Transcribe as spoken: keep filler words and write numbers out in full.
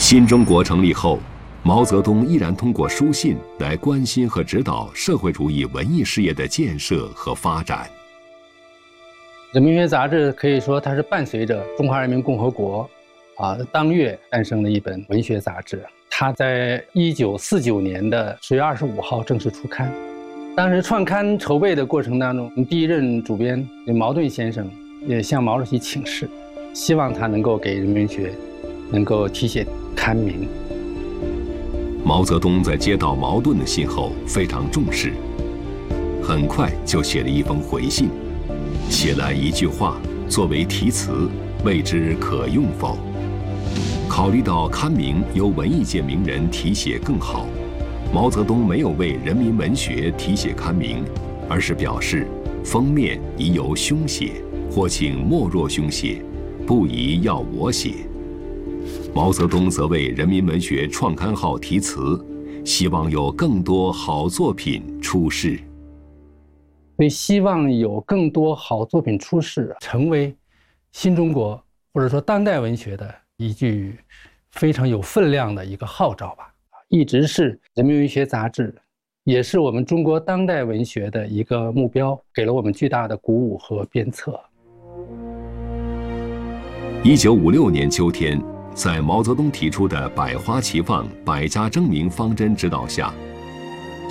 新中国成立后，毛泽东依然通过书信来关心和指导社会主义文艺事业的建设和发展。 人民文学杂志可以说它是伴随着中华人民共和国啊当月诞生的一本文学杂志。它在一九四九年的十月二十五号正式出刊。当时创刊筹备的过程当中，第一任主编毛盾先生也向毛主席请示，希望他能够给人民文学能够题写刊名。 毛泽东在接到毛盾的信后非常重视，很快就写了一封回信，写了一句话作为题词，未知可用否。考虑到刊名由文艺界名人题写更好，毛泽东没有为人民文学题写刊名，而是表示封面宜由兄写，或请莫若兄写，不宜要我写。毛泽东则为人民文学创刊号题词，希望有更多好作品出世。 所以希望有更多好作品出世，成为新中国或者说当代文学的一句非常有分量的一个号召吧。一直是人民文学杂志，也是我们中国当代文学的一个目标，给了我们巨大的鼓舞和鞭策。 一九五六年秋天，在毛泽东提出的百花齐放、百家争鸣方针指导下，